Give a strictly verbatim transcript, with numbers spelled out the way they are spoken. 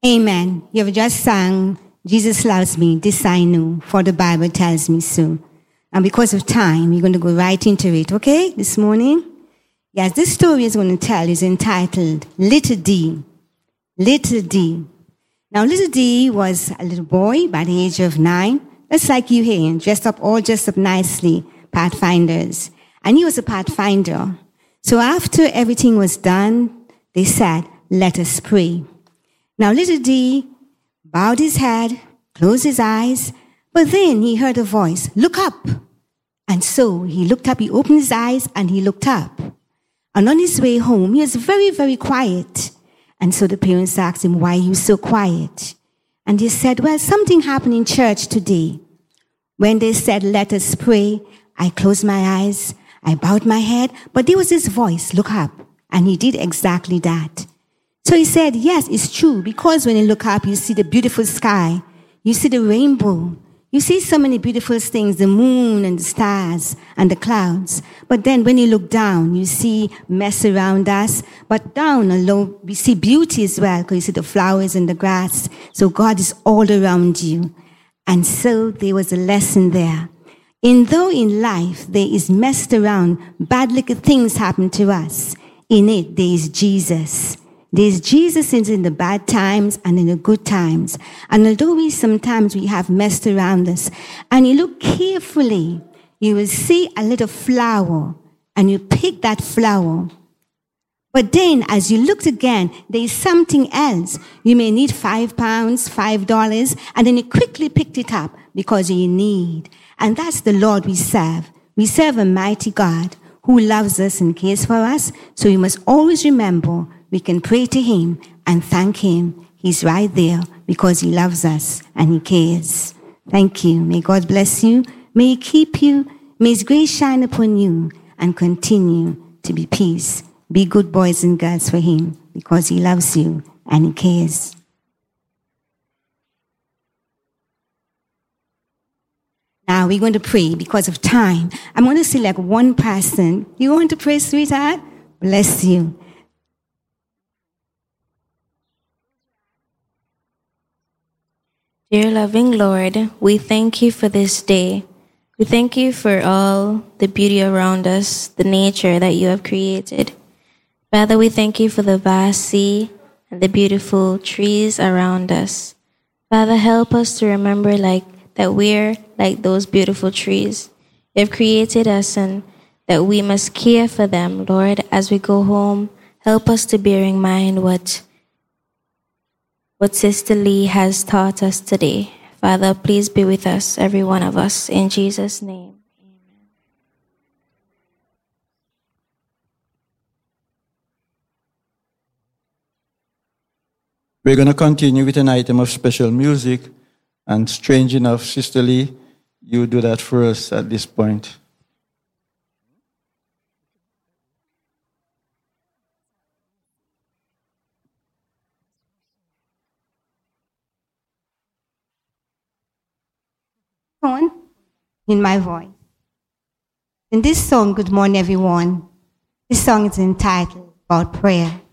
Amen. You have just sang, Jesus loves me, this I know, for the Bible tells me so. And because of time, we're going to go right into it, okay, this morning? Yes, this story is going to tell is entitled Little D. Little D. Now, Little D was a little boy by the age of nine, just like you here, dressed up, all dressed up nicely, pathfinders. And he was a pathfinder. So after everything was done, they said, let us pray. Now, Little D bowed his head, closed his eyes, but then he heard a voice, look up. And so he looked up, he opened his eyes, and he looked up. And on his way home, he was very, very quiet. And so the parents asked him, why are you so quiet? And he said, well, something happened in church today. When they said, let us pray, I closed my eyes, I bowed my head, but there was this voice, look up. And he did exactly that. So he said, yes, it's true, because when you look up, you see the beautiful sky, you see the rainbow, you see so many beautiful things, the moon and the stars and the clouds. But then when you look down, you see mess around us, but down below, we see beauty as well, because you see the flowers and the grass. So God is all around you. And so there was a lesson there. And though in life there is messed around, bad little things happen to us, in it there is Jesus. There's Jesus in the bad times and in the good times. And although we sometimes we have messed around us, and you look carefully, you will see a little flower, and you pick that flower. But then, as you looked again, there is something else. You may need five pounds, five dollars, and then you quickly picked it up because you need. And that's the Lord we serve. We serve a mighty God who loves us and cares for us. So we must always remember we can pray to him and thank him. He's right there because he loves us and he cares. Thank you. May God bless you. May he keep you. May his grace shine upon you and continue to be peace. Be good boys and girls for him because he loves you and he cares. Now we're going to pray because of time. I'm going to select one person. You want to pray, sweetheart? Bless you. Dear loving Lord, we thank you for this day. We thank you for all the beauty around us, the nature that you have created. Father, we thank you for the vast sea and the beautiful trees around us. Father, help us to remember like that we're like those beautiful trees. You have created us and that we must care for them, Lord, as we go home. Help us to bear in mind what What Sister Lee has taught us today. Father, please be with us, every one of us, in Jesus' name. Amen. We're going to continue with an item of special music, and strange enough, Sister Lee, you do that for us at this point. In my voice. In this song, good morning, everyone. This song is entitled About Prayer.